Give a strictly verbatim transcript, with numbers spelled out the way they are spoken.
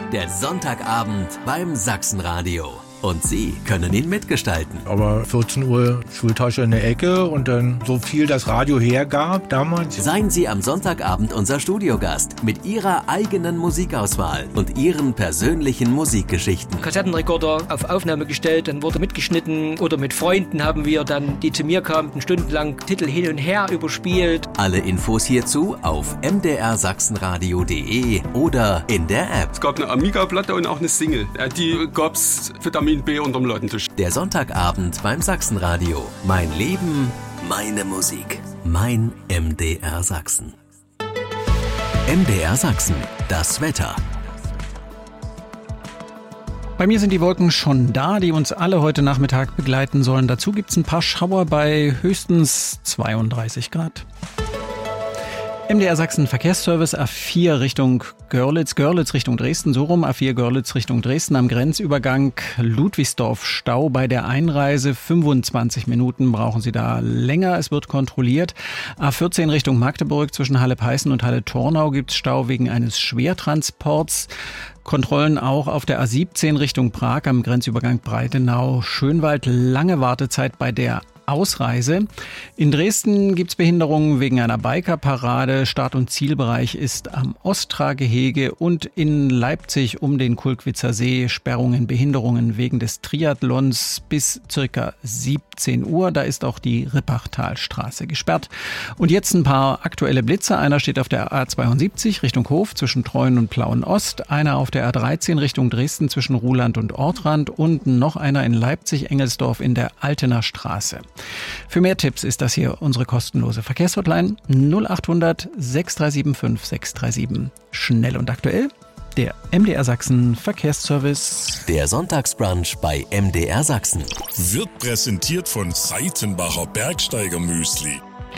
der Sonntagabend beim Sachsenradio. Und Sie können ihn mitgestalten. Aber vierzehn Uhr Schultasche in der Ecke und dann so viel das Radio hergab damals. Seien Sie am Sonntagabend unser Studiogast mit Ihrer eigenen Musikauswahl und Ihren persönlichen Musikgeschichten. Kassettenrekorder auf Aufnahme gestellt, dann wurde mitgeschnitten oder mit Freunden haben wir dann, die zu mir kamen, stundenlang Titel hin und her überspielt. Alle Infos hierzu auf m d r sachsenradio punkt d e oder in der App. Es gab eine Amiga-Platte und auch eine Single. Die gab's Vitamin B unterm Ladentisch. Der Sonntagabend beim Sachsenradio. Mein Leben, meine Musik. Mein M D R Sachsen. M D R Sachsen. Das Wetter. Bei mir sind die Wolken schon da, die uns alle heute Nachmittag begleiten sollen. Dazu gibt es ein paar Schauer bei höchstens zweiunddreißig Grad. M D R Sachsen Verkehrsservice A vier Richtung Görlitz, Görlitz Richtung Dresden, so rum, A vier Görlitz Richtung Dresden am Grenzübergang Ludwigsdorf Stau bei der Einreise. fünfundzwanzig Minuten brauchen Sie da länger, es wird kontrolliert. A vierzehn Richtung Magdeburg zwischen Halle-Peißen und Halle-Tornau gibt's Stau wegen eines Schwertransports. Kontrollen auch auf der A siebzehn Richtung Prag am Grenzübergang Breitenau-Schönwald. Lange Wartezeit bei der Ausreise. In Dresden gibt's Behinderungen wegen einer Bikerparade. Start- und Zielbereich ist am Ostra-Gehege und in Leipzig um den Kulkwitzer See Sperrungen, Behinderungen wegen des Triathlons bis circa siebzehn Uhr. Da ist auch die Rippachtalstraße gesperrt. Und jetzt ein paar aktuelle Blitze. Einer steht auf der A zweiundsiebzig Richtung Hof zwischen Treuen und Plauen-Ost. Einer auf der A dreizehn Richtung Dresden zwischen Ruhland und Ortrand und noch einer in Leipzig-Engelsdorf in der Altener Straße. Für mehr Tipps ist das hier unsere kostenlose Verkehrshotline null achthundert sechs drei sieben fünf sechs drei sieben. Schnell und aktuell, der M D R Sachsen Verkehrsservice. Der Sonntagsbrunch bei M D R Sachsen Wird präsentiert von Seitenbacher Bergsteiger Müsli.